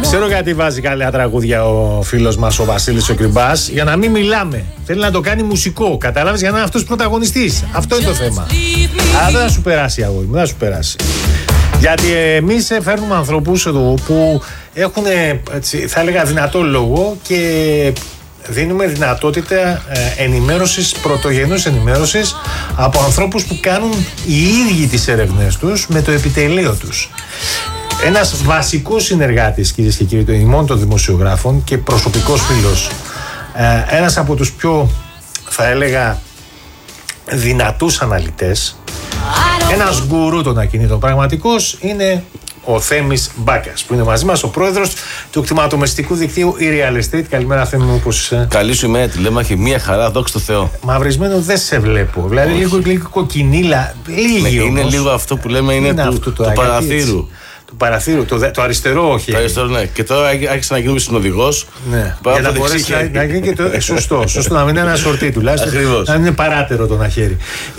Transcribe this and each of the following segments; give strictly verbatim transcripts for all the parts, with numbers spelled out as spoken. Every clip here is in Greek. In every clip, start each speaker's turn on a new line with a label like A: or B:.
A: ξέρω γιατί βάζει καλά τραγούδια ο φίλος μας ο Βασίλης ο Κρυμπάς. Για να μην μιλάμε. Θέλει να το κάνει μουσικό. Καταλάβεις, για να είναι αυτός πρωταγωνιστής. Αυτό είναι το θέμα. Αλλά δεν θα σου περάσει, αγόρι μου, δεν θα σου περάσει. Γιατί εμείς φέρνουμε ανθρώπους εδώ που έχουν, έτσι, θα έλεγα, δυνατό λόγο και δίνουμε δυνατότητα ενημέρωσης, πρωτογενούς ενημέρωσης από ανθρώπους που κάνουν οι ίδιοι τις έρευνες τους με το επιτελείο τους. Ένας βασικός συνεργάτης, κυρίες και κύριοι, των ημών των δημοσιογράφων και προσωπικός φίλος, ένας από τους πιο, θα έλεγα, δυνατούς αναλυτές, ένας γκουρού των ακινήτων πραγματικός, είναι ο Θέμης Μπάκας, που είναι μαζί μας, ο πρόεδρος του κτηματομεσητικού δικτύου η Real Estate. Καλημέρα, Θέμη μου, πώς είσαι?
B: Καλή σου ημέρα, τηλέμαχη, μία χαρά, δόξα τω Θεώ.
A: Μαυρισμένο δεν σε βλέπω. Δηλαδή, λίγο, λίγο κοκκινίλα. Λίγη
B: ναι,
A: όμως.
B: Είναι λίγο αυτό που λέμε, είναι, είναι του, του παραθύρου.
A: Του παραθύρου, το, το αριστερό όχι.
B: Το αριστερό, ναι. Και τώρα άρχισε να γίνουμε συνοδηγός.
A: Ναι. Για να μπορέσει να, να γίνει και το. Ε, σωστό, σωστό, να μην είναι ένα σορτί τουλάχιστον.
B: Ακριβώς.
A: Να μην είναι παράτερο το ένα χέρι.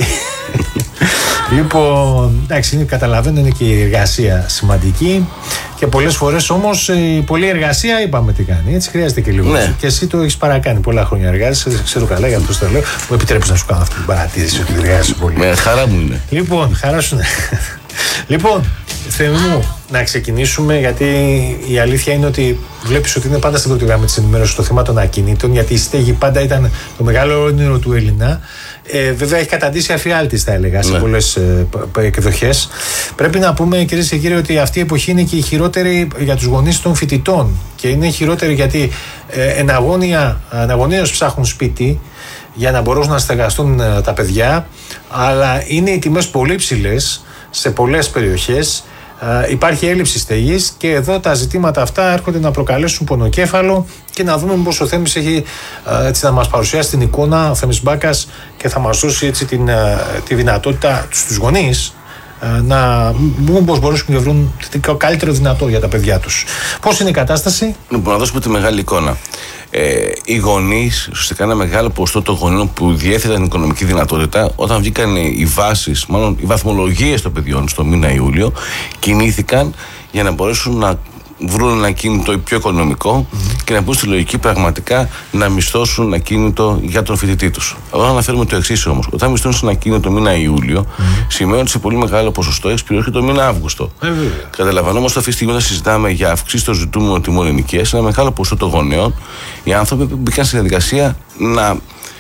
A: Λοιπόν, εντάξει, είναι, καταλαβαίνω, είναι και η εργασία σημαντική και πολλές φορές όμως η πολλή εργασία είπαμε τι κάνει. Έτσι χρειάζεται και λίγο.
B: Ναι.
A: Και εσύ το έχεις παρακάνει πολλά χρόνια εργάζεσαι, ξέρω καλά, για αυτό το λέω. Μου επιτρέπεις να σου κάνω αυτή την παρατήρηση ότι εργάζεσαι πολύ.
B: Με χαρά μου είναι.
A: Λοιπόν, χαρά σου είναι. Λοιπόν, Θεέ μου, να ξεκινήσουμε, γιατί η αλήθεια είναι ότι βλέπεις ότι είναι πάντα στην πρώτη γραμμή της ενημέρωσης το θέμα των ακινήτων, γιατί η στέγη πάντα ήταν το μεγάλο όνειρο του Έλληνα. Ε, βέβαια έχει καταντήσει αφιάλτης, θα έλεγα, σε ναι. πολλές ε, εκδοχές. Πρέπει να πούμε, κυρίες και κύριοι, ότι αυτή η εποχή είναι και η χειρότερη για τους γονείς των φοιτητών. Και είναι χειρότερη γιατί ε, εναγώνια, εναγωνίως ψάχνουν σπίτι για να μπορούν να στεγαστούν ε, τα παιδιά, αλλά είναι οι τιμές πολύ ψηλές σε πολλές περιοχές. Uh, υπάρχει έλλειψη στεγής και εδώ τα ζητήματα αυτά έρχονται να προκαλέσουν πονοκέφαλο και να δούμε πως ο Θέμης έχει uh, έτσι, να μας παρουσιάσει την εικόνα, ο Θέμης Μπάκας, και θα μας δώσει έτσι, την, uh, τη δυνατότητα στους γονείς uh, να δούμε πως μπορούν να βρουν το καλύτερο δυνατό για τα παιδιά τους. Πώς είναι η κατάσταση?
B: Λοιπόν, να δώσουμε τη μεγάλη εικόνα. Ε, οι γονείς, ουσιαστικά ένα μεγάλο ποσοστό των γονείων που διέθεταν οικονομική δυνατότητα, όταν βγήκαν οι βάσεις, μάλλον οι βαθμολογίες των παιδιών στο μήνα Ιούλιο, κινήθηκαν για να μπορέσουν να βρουν ένα κίνητο πιο οικονομικό mm-hmm. και να μπουν στη λογική πραγματικά να μισθώσουν ένα κίνητο για τον φοιτητή τους. Εδώ αναφέρουμε το εξής όμως. Όταν μισθώνεις ένα κίνητο το μήνα Ιούλιο, mm-hmm. σημαίνει ότι σε πολύ μεγάλο ποσοστό έχεις πληρώσει το μήνα Αύγουστο. Mm-hmm. Καταλαβαίνόμαστε αυτή τη στιγμή όταν συζητάμε για αυξήσεις των ζητούμενων τιμών ενοικίας, ένα μεγάλο ποσοστό των γονέων, οι άνθρωποι μπήκαν στη διαδικασία να.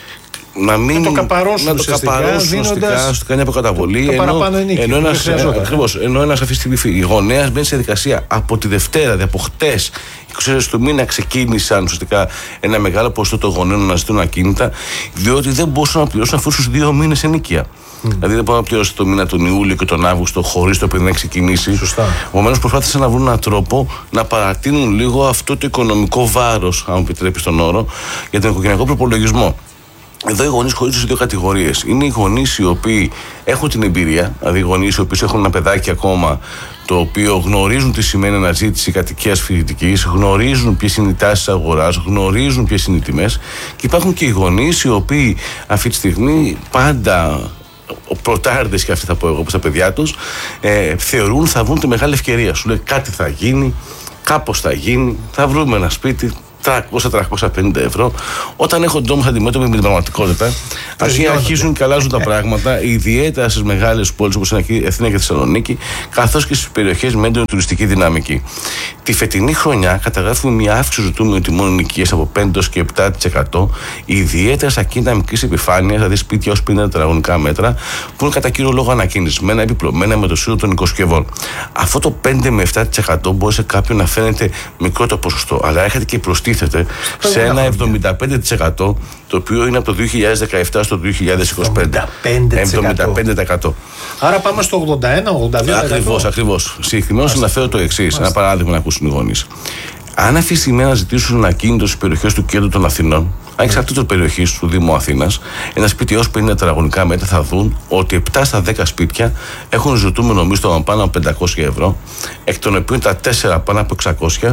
B: Να μην
A: να το καπαρώσουν,
B: να το καπαρώσουν ουσιαστικά, σου κάνει αποκαταβολή.
A: Το παραπάνω ενίκιο.
B: Ενώ ένας, ακριβώς, ενώ ένας αυτή τη στιγμή γονέας μπαίνει σε διαδικασία από τη Δευτέρα, δηλαδή από χτες, είκοσι ώρες του μήνα ξεκίνησαν ουσιαστικά ένα μεγάλο ποσοστό των γονέων να ζητούν ακίνητα, διότι δεν μπορούσαν να πληρώσουν αυτούς τους δύο μήνες ενοικία. Mm. Δηλαδή δεν μπορεί να πληρώσει το μήνα τον Ιούλιο και τον Αύγουστο χωρίς το παιδί να ξεκινήσει. Επομένως προσπάθησαν να βρουν έναν τρόπο να παρατείνουν λίγο αυτό το οικονομικό βάρος, αν μου επιτρέπει τον όρο, για τον οικογενειακό προπολογισμό. Εδώ οι γονείς χωρίζονται σε δύο κατηγορίες. Είναι οι γονείς οι οποίοι έχουν την εμπειρία, δηλαδή οι γονείς οι οποίοι έχουν ένα παιδάκι ακόμα, το οποίο γνωρίζουν τι σημαίνει αναζήτηση κατοικίας φοιτητικής, γνωρίζουν ποιες είναι οι τάσεις αγοράς, γνωρίζουν ποιες είναι οι τιμές. Και υπάρχουν και οι γονείς οι οποίοι αυτή τη στιγμή πάντα, ο πρωτάρδες και αυτοί θα πω εγώ, όπως τα παιδιά τους, ε, θεωρούν θα βρουν τη μεγάλη ευκαιρία. Σου λέει κάτι θα γίνει, κάπως θα γίνει, θα βρούμε ένα σπίτι. τριακόσια με τριακόσια πενήντα ευρώ. Όταν έρχονται όμως αντιμέτωποι με την πραγματικότητα, αρχίζουν, αρχίζουν και αλλάζουν τα πράγματα, ιδιαίτερα στις μεγάλες πόλεις όπως είναι η Αθήνα και η Θεσσαλονίκη, καθώς και στις περιοχές με έντονη τουριστική δυναμική. Τη φετινή χρονιά καταγράφουμε μια αύξηση ζητούμενων τιμών ενοικίας από πέντε έως επτά τοις εκατό, ιδιαίτερα στα ακίνητα μικρής επιφάνειας, δηλαδή σπίτια ως πενήντα τετραγωνικά μέτρα, που είναι κατά κύριο λόγο ανακαινισμένα, επιπλωμένα με το σύλλογο των οικοσκευών. Αυτό το πέντε με επτά τοις εκατό μπορεί σε κάποιον να φαίνεται μικρό το ποσοστό, αλλά έρχεται και προστίθεται σε ένα εβδομήντα πέντε τοις εκατό, το οποίο είναι από το δύο χιλιάδες δεκαεπτά στο δύο χιλιάδες είκοσι πέντε. εβδομήντα πέντε τοις εκατό.
A: Άρα πάμε στο ογδόντα ένα ογδόντα δύο τοις εκατό.
B: Ακριβώς, ακριβώς. Συγκεκριμένως αναφέρω το εξής, ένα παράδειγμα να ακούσουν οι γονείς. Αν αυτή τη στιγμή να ζητήσουν ένα ακίνητο στις περιοχές του κέντρου των Αθηνών, ανεξαρτήτως περιοχής του Δήμου Αθήνας, ένα σπίτι έως πενήντα τετραγωνικά μέτρα, θα δουν ότι επτά στα δέκα σπίτια έχουν ζητούμενο μίσθο πάνω από πεντακόσια ευρώ, εκ των οποίων τα τέσσερα πάνω από εξακόσια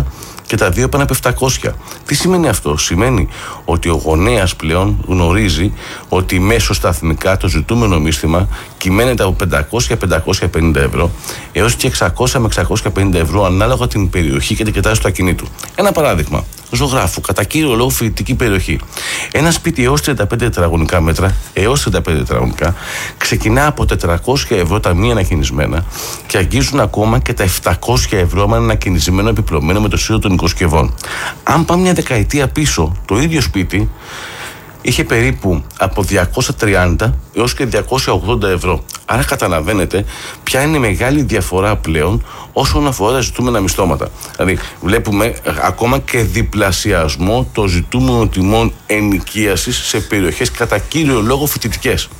B: και τα δύο πάνε από επτακόσια. Τι σημαίνει αυτό? Σημαίνει ότι ο γονέας πλέον γνωρίζει ότι μέσω σταθμικά το ζητούμενο μίσθημα κυμαίνεται από πεντακόσια με πεντακόσια πενήντα ευρώ έως και εξακόσια με εξακόσια πενήντα ευρώ ανάλογα την περιοχή και την κατάσταση του ακινήτου. Ένα παράδειγμα. Ζωγράφου, κατά κύριο λόγο φοιτητική περιοχή. Ένα σπίτι έως τριάντα πέντε τετραγωνικά μέτρα, έως τριάντα πέντε τετραγωνικά, ξεκινά από τετρακόσια ευρώ τα μη ανακαινισμένα και αγγίζουν ακόμα και τα επτακόσια ευρώ με ένα ανακαινισμένο επιπλωμένο με το σύνολο των οικοσκευών. Αν πάμε μια δεκαετία πίσω, το ίδιο σπίτι είχε περίπου από διακόσια τριάντα έως και διακόσια ογδόντα ευρώ. Άρα καταλαβαίνετε ποια είναι η μεγάλη διαφορά πλέον όσον αφορά τα ζητούμενα μισθώματα. Δηλαδή βλέπουμε ακόμα και διπλασιασμό των ζητούμενων τιμών ενοικίασης σε περιοχές κατά κύριο λόγο φοιτητικές.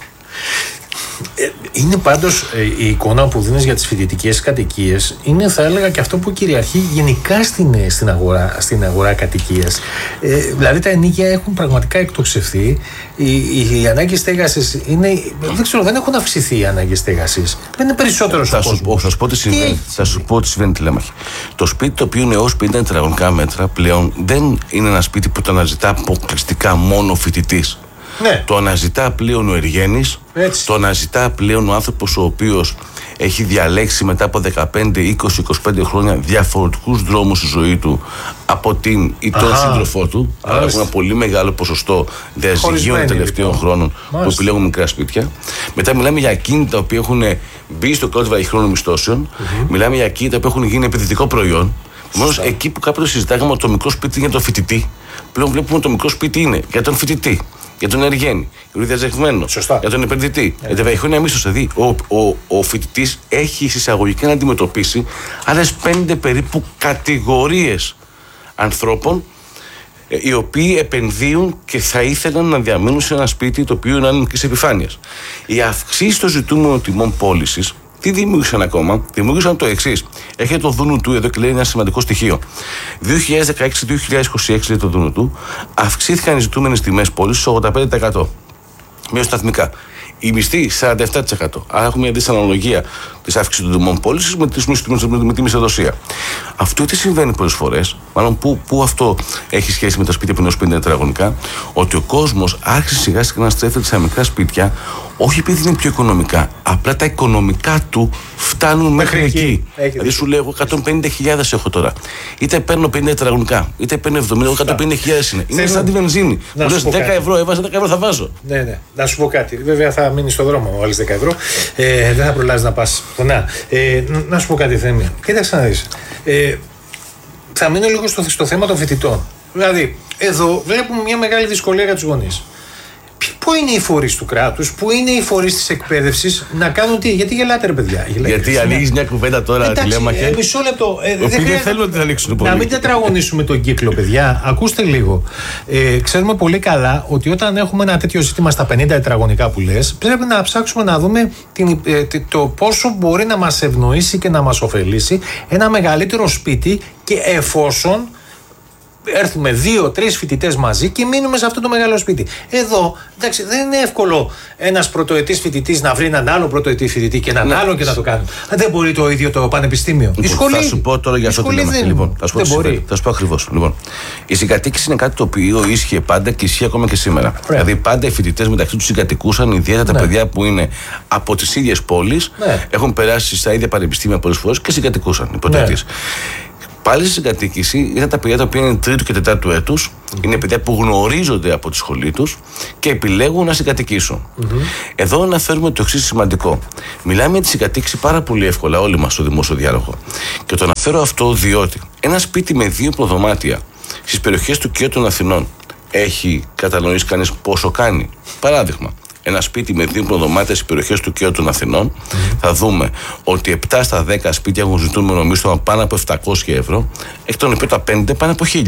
A: Είναι πάντως η εικόνα που δίνεις για τις φοιτητικές κατοικίες, είναι θα έλεγα και αυτό που κυριαρχεί γενικά στην, στην, αγορά, στην αγορά κατοικίας. Ε, δηλαδή τα ενοίκια έχουν πραγματικά εκτοξευθεί, οι, οι, οι ανάγκες στέγασης είναι, δεν ξέρω, δεν έχουν αυξηθεί οι ανάγκες στέγασης, δεν είναι περισσότερο στον κόσμο.
B: Θα σου πω τι συμβαίνει, θα σου πω τι συμβαίνει τηλέμαχη. Το σπίτι το οποίο είναι έως πενήντα τετραγωνικά μέτρα πλέον δεν είναι ένα σπίτι που το αναζητά αποκλειστικά μόνο φοιτητής.
A: Ναι.
B: Το αναζητά πλέον ο εργένης, το αναζητά πλέον ο άνθρωπος ο οποίος έχει διαλέξει μετά από δεκαπέντε, είκοσι, είκοσι πέντε χρόνια διαφορετικούς δρόμους στη ζωή του από την ή τον σύντροφό του. Άρα έχουμε ένα πολύ μεγάλο ποσοστό διαζυγίων των τελευταίων λοιπόν. χρόνων Μάλιστα. που επιλέγουν μικρά σπίτια. Μετά μιλάμε για ακίνητα που έχουν μπει στο κώδικα βραχυχρόνων μισθώσεων. Mm-hmm. Μιλάμε για ακίνητα που έχουν γίνει επενδυτικό προϊόν. Μόνος εκεί που κάποτε συζητάγαμε ότι το μικρό σπίτι είναι για τον φοιτητή, πλέον βλέπουμε ότι το μικρό σπίτι είναι για τον φοιτητή. Για τον εργένη, για τον διαζευμένο, για τον επενδυτή, yeah. για την βραχυχρόνια μίσθωση. Δηλαδή, ο, ο, ο φοιτητής έχει εισαγωγικά να αντιμετωπίσει άλλες πέντε περίπου κατηγορίες ανθρώπων ε, οι οποίοι επενδύουν και θα ήθελαν να διαμείνουν σε ένα σπίτι το οποίο είναι μικρής επιφάνειας. Οι αυξήσεις των ζητούμενων τιμών πώλησης τι δημιούργησαν ακόμα? Δημιούργησαν το εξής. Έχετε το δούνου του εδώ και λέει ένα σημαντικό στοιχείο. δύο χιλιάδες δεκαέξι με δύο χιλιάδες είκοσι έξι λέει το δούνου του, αυξήθηκαν οι ζητούμενες τιμές πώλησης στο ογδόντα πέντε τοις εκατό. Μειοσταθμικά. Οι μισθοί σαράντα επτά τοις εκατό. Άρα έχουμε μια δυσαναλογία της αύξησης των τιμών πώλησης με, με τη μισθοδοσία. Αυτό τι συμβαίνει πολλές φορές, μάλλον που, που αυτό έχει σχέση με τα σπίτια που είναι ως πενήντα τετραγωνικά, ότι ο κόσμος άρχισε σιγά σιγά να στρέφεται σε μικρά σπίτια, όχι επειδή είναι πιο οικονομικά, απλά τα οικονομικά του φτάνουν μέχρι εκεί. εκεί. Δηλαδή σου λέω, εκατόν πενήντα χιλιάδες έχω τώρα. Είτε παίρνω πενήντα τετραγωνικά, είτε παίρνω εβδομήντα, εκατόν πενήντα χιλιάδες είναι. Είναι σαν τη βενζίνη. Μου λες δέκα ευρώ έβαζα, δέκα ευρώ θα βάζω.
A: Ναι, ναι. Να σου πω κάτι. Βέβαια θα μείνει στον δρόμο άλλες δέκα ευρώ. Ε, δεν θα προλάβεις να πας πονά. Ε, να σου πω κάτι, Θέμη. Κοίταξε να δεις. Ε, θα μείνω λίγο στο, στο θέμα των φοιτητών. Δηλαδή, εδώ βλέπουμε μια μεγάλη δυσκολία για τους γονείς. Πού είναι οι φορείς του κράτους, πού είναι οι φορείς της εκπαίδευσης να κάνουν τι? Γιατί γελάτε, ρε παιδιά? Γελάτε,
B: γιατί ανοίγεις μια κουβέντα τώρα, τηλέμαχε.
A: Ε, μισό λεπτό. Ε,
B: δεν δεν θέλουν να την ανοίξουν πολύ.
A: Να μην τετραγωνίσουμε τον κύκλο, παιδιά. Ακούστε λίγο. Ε, ξέρουμε πολύ καλά ότι όταν έχουμε ένα τέτοιο ζήτημα στα πενήντα τετραγωνικά που λες, πρέπει να ψάξουμε να δούμε την, ε, το πόσο μπορεί να μας ευνοήσει και να μας ωφελήσει ένα μεγαλύτερο σπίτι και εφόσον έρθουμε δύο-τρεις φοιτητές μαζί και μείνουμε σε αυτό το μεγάλο σπίτι. Εδώ, εντάξει, δεν είναι εύκολο ένας πρωτοετής φοιτητής να βρει έναν άλλο πρωτοετή φοιτητή και έναν ναι. άλλο και να το κάνει. Δεν μπορεί το ίδιο το πανεπιστήμιο.
B: Λοιπόν,
A: η σχολή,
B: θα σου πω τώρα για αυτό το λέμε.
A: Δεν,
B: λοιπόν, θα σου πω,
A: δεν μπορεί.
B: Θα σου πω ακριβώς. Λοιπόν, η συγκατοίκηση είναι κάτι το οποίο ίσχυε πάντα και ισχύει ακόμα και σήμερα. Yeah. Δηλαδή, πάντα οι φοιτητές μεταξύ τους συγκατοικούσαν, ιδιαίτερα τα yeah. παιδιά που είναι από τις ίδιες πόλεις, yeah. έχουν περάσει στα ίδια πανεπιστήμια πολλές φορές και συγκατοικούσαν. Οι πρωτοετής. Yeah. Πάλι στη συγκατοίκηση ήταν τα παιδιά τα οποία είναι τρίτου και τετάρτου έτους, mm-hmm. είναι παιδιά που γνωρίζονται από τη σχολή τους και επιλέγουν να συγκατοικήσουν. Mm-hmm. Εδώ αναφέρουμε το εξής σημαντικό. Μιλάμε για τη συγκατοίκηση πάρα πολύ εύκολα όλοι μας στο δημόσιο διάλογο. Και το αναφέρω αυτό διότι ένα σπίτι με δύο προδωμάτια στις περιοχές του κέντρου των Αθηνών έχει κατανοήσει κανείς πόσο κάνει? Παράδειγμα. Ένα σπίτι με δύο προδωμάτια στις περιοχές του κέντρου των Αθηνών, mm-hmm. θα δούμε ότι επτά στα δέκα σπίτια έχουν ζητούμενο μίσθωμα πάνω από επτακόσια ευρώ, εκ των οποίων τα πέντε πάνε από χίλια.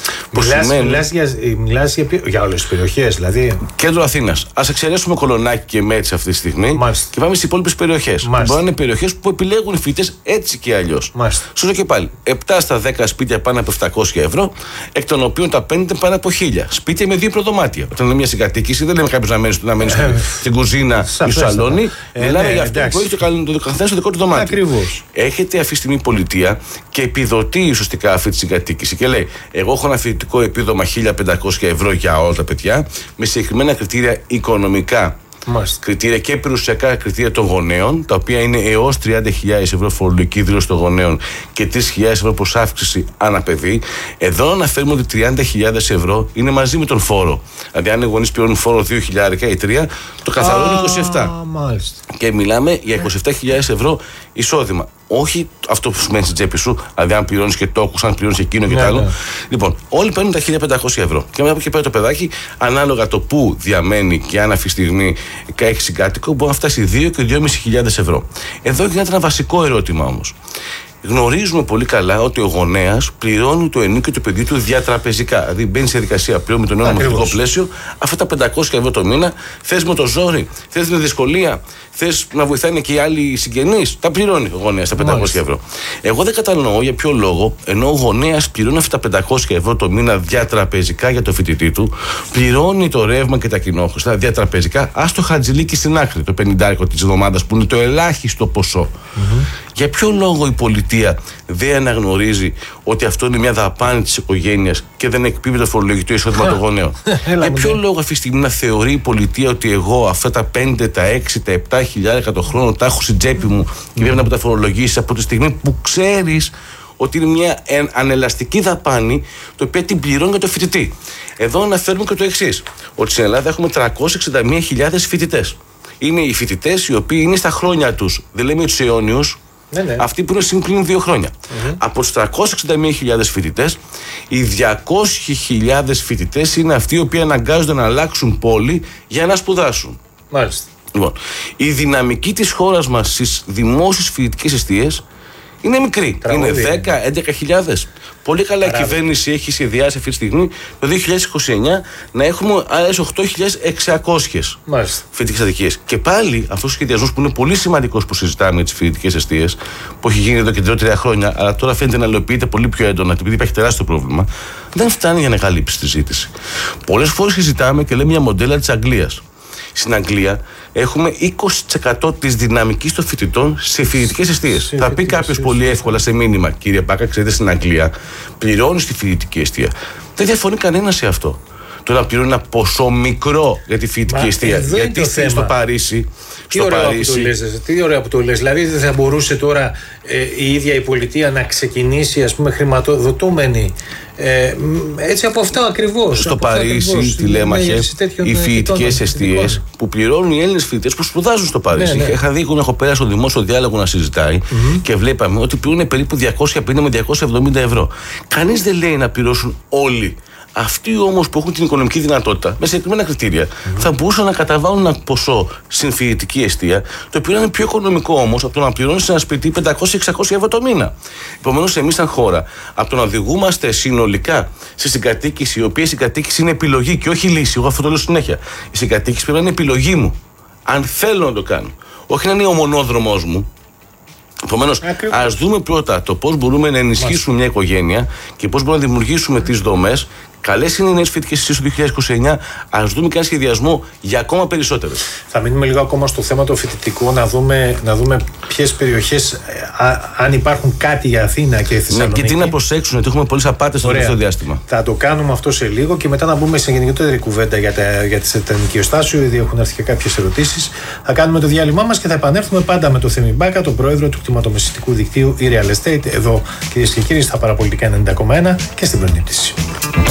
A: Μιλάς,
B: σημαίνει...
A: μιλάς, για, μιλάς για, για όλες τις περιοχές, δηλαδή.
B: Κέντρο Αθήνας. Ας εξαιρέσουμε Κολονάκι και Μέτση αυτή τη στιγμή.
A: Μάλιστα.
B: Και πάμε στις υπόλοιπες περιοχές. Μπορεί να είναι περιοχές που επιλέγουν οι φοιτητές έτσι και αλλιώς. Σωστό και πάλι. επτά στα δέκα σπίτια πάνε από επτακόσια ευρώ, εκ των οποίων τα πέντε πάνε από χίλια. Σπίτια με δύο προδωμάτια. Όταν είναι μια συγκατοίκηση, δεν λέμε κάποιο να μένει, να μένει στην κουζίνα ή στο σαλόνι.
A: Ε,
B: Μιλάμε
A: ναι,
B: για αυτό που έχει το καθένα στο δικό του δωμάτιο.
A: Ακριβώς.
B: Έχετε αυτή τη στιγμή πολιτεία και επιδοτεί ουσιαστικά αυτή τη συγκατοίκηση και λέει: εγώ έχω ένα φοιτητικό επίδομα χίλια πεντακόσια ευρώ για όλα τα παιδιά, με συγκεκριμένα κριτήρια οικονομικά. Μάλιστα. Κριτήρια και περιουσιακά κριτήρια των γονέων, τα οποία είναι έως τριάντα χιλιάδες ευρώ φορολογική δήλωση των γονέων και τρεις χιλιάδες ευρώ προς αύξηση ανά παιδί. Εδώ αναφέρουμε ότι τριάντα χιλιάδες ευρώ είναι μαζί με τον φόρο. Δηλαδή, αν οι γονείς πληρώνουν φόρο δύο χιλιάδες ή τρία, το καθαρό είναι είκοσι επτά.
A: Μάλιστα.
B: Και μιλάμε για είκοσι επτά χιλιάδες ευρώ εισόδημα. Όχι αυτό που σου μένει στην τσέπη σου, δηλαδή αν πληρώνει και τόκους, αν πληρώνει εκείνο και
A: ναι,
B: τ' άλλο.
A: Ναι.
B: Λοιπόν, όλοι παίρνουν τα χίλια πεντακόσια ευρώ. Και μετά από εκεί πέρα το παιδάκι, ανάλογα το που διαμένει και αν αυτή τη στιγμή έχει συγκάτοικο, μπορεί να φτάσει δύο και δυόμισι χιλιάδες ευρώ. Εδώ γίνεται ένα βασικό ερώτημα όμως. Γνωρίζουμε πολύ καλά ότι ο γονέας πληρώνει το ενίκιο του παιδιού του διατραπεζικά. Δηλαδή μπαίνει σε διαδικασία πλέον με το νέο νομοθετικό πλαίσιο. Αυτά τα πεντακόσια ευρώ το μήνα, θες με το ζόρι, θες με δυσκολία, θες να βοηθάνε και οι άλλοι συγγενείς. Τα πληρώνει ο γονέας τα πεντακόσια ευρώ. Εγώ δεν κατανοώ για ποιο λόγο, ενώ ο γονέας πληρώνει αυτά τα πεντακόσια ευρώ το μήνα διατραπεζικά για το φοιτητή του, πληρώνει το ρεύμα και τα κοινόχρηστα διατραπεζικά, ας το χατζηλίκι στην άκρη, το πενηντάρικο της εβδομάδας που είναι το ελάχιστο ποσό. Mm-hmm. Για ποιο λόγο η πολιτεία δεν αναγνωρίζει ότι αυτό είναι μια δαπάνη της οικογένειας και δεν εκπίπτει το φορολογικό εισόδημα των γονέων? Για ποιο λόγο αυτή τη στιγμή να θεωρεί η πολιτεία ότι εγώ αυτά τα πέντε, τα έξι, τα επτά χιλιάδες το χρόνο τα έχω στην τσέπη μου και πρέπει να μου τα φορολογήσει από τη στιγμή που ξέρεις ότι είναι μια ανελαστική δαπάνη, το οποίο την πληρώνει για το φοιτητή? Εδώ αναφέρουμε και το εξής, ότι στην Ελλάδα έχουμε τριακόσιες εξήντα μία χιλιάδες φοιτητές. Είναι οι φοιτητές οι οποίοι είναι στα χρόνια τους, δεν λέμε τους αιώνιους. Ναι, ναι. Αυτοί που είναι συμπλήν δύο χρόνια. Mm-hmm. Από τους τριακόσιες εξήντα μία χιλιάδες φοιτητές, οι διακόσιες χιλιάδες φοιτητές είναι αυτοί οι οποίοι αναγκάζονται να αλλάξουν πόλη για να σπουδάσουν.
A: Μάλιστα.
B: Λοιπόν, η δυναμική της χώρας μας στις δημόσιες φοιτητικές εστίες είναι μικρή. Τραγούδι. Είναι δέκα με έντεκα χιλιάδες. Πολύ καλά η κυβέρνηση έχει σχεδιάσει αυτή τη στιγμή το δύο χιλιάδες είκοσι εννιά να έχουμε άλλες οκτώ χιλιάδες εξακόσιες φοιτητικές αδικίες. Και πάλι αυτός ο σχεδιασμός που είναι πολύ σημαντικός που συζητάμε για τις φοιτητικές εστίες, που έχει γίνει εδώ και δύο-τρία χρόνια, αλλά τώρα φαίνεται να υλοποιείται πολύ πιο έντονα, επειδή υπάρχει τεράστιο πρόβλημα, δεν φτάνει για να καλύψει τη ζήτηση. Πολλές φορές συζητάμε και λέμε μια μοντέλα της Αγγλίας. Στην Αγγλία έχουμε είκοσι τοις εκατό της δυναμικής των φοιτητών σε φοιτητικές εστίες. Θα πει κάποιος πολύ εύκολα σε μήνυμα: κύριε Πάκα, ξέρετε, στην Αγγλία πληρώνει στη φοιτητική εστία. Δεν διαφωνεί κανένα σε αυτό. Το να πληρώνει ένα ποσό μικρό για τη φοιτητική εστία. Γιατί θέλει στο Παρίσι.
A: Τι ωραία, Παρίσι. Που το λες, τι ωραία που το λες. Δηλαδή δεν θα μπορούσε τώρα ε, η ίδια η πολιτεία να ξεκινήσει, ας πούμε, χρηματοδοτούμενη ε, έτσι από αυτό ακριβώς.
B: Στο Παρίσι, τηλέμαχε, οι φοιτητικές εστίες που πληρώνουν οι Έλληνες φοιτητές που σπουδάζουν στο Παρίσι. Ναι, ναι. Είχα δει, έχω πέρασει στο δημόσιο διάλογο να συζητάει mm-hmm. και βλέπαμε ότι πληρώνουν περίπου διακόσια πενήντα με διακόσια εβδομήντα ευρώ. Κανείς δεν λέει να πληρώσουν όλοι. Αυτοί όμως που έχουν την οικονομική δυνατότητα, με συγκεκριμένα κριτήρια, mm-hmm. θα μπορούσαν να καταβάλουν ένα ποσό στην φοιτητική εστία, το οποίο είναι πιο οικονομικό όμως από το να πληρώνει σε ένα σπίτι πεντακόσια με εξακόσια ευρώ το μήνα. Επομένως, εμείς, σαν χώρα, από το να οδηγούμαστε συνολικά σε συγκατοίκηση, η οποία συγκατοίκηση είναι επιλογή και όχι λύση, εγώ αυτό το λέω συνέχεια. Η συγκατοίκηση πρέπει να είναι επιλογή μου, αν θέλω να το κάνω. Όχι να είναι ο μονόδρομος μου. Επομένως, ας δούμε πρώτα το πώς μπορούμε να ενισχύσουμε μια οικογένεια και πώς μπορούμε να δημιουργήσουμε τις δομές. Καλές είναι οι νέες φοιτητικές εστίες του δύο χιλιάδες είκοσι εννιά. Ας δούμε και ένα σχεδιασμό για ακόμα περισσότερες.
A: Θα μείνουμε λίγο ακόμα στο θέμα το φοιτητικό, να δούμε, να δούμε ποιες περιοχές, α, αν υπάρχουν κάτι για Αθήνα και Θεσσαλονίκη.
B: Ναι, και τι να προσέξουν, γιατί έχουμε πολλές απάτες στο τελευταίο διάστημα.
A: Θα το κάνουμε αυτό σε λίγο και μετά να μπούμε σε γενικότερη κουβέντα για, τα, για τις ενοικιοστάσιο, ήδη έχουν έρθει και κάποιες ερωτήσεις. Θα κάνουμε το διάλειμμά μας και θα επανέλθουμε πάντα με τον Θέμη Μπάκα, τον πρόεδρο του κτηματομεσητικού δικτύου e-Real Estate, εδώ κυρίες και κύριοι στα Παραπολιτικά ενενήντα κόμμα ένα και στην πρωινή πτήση.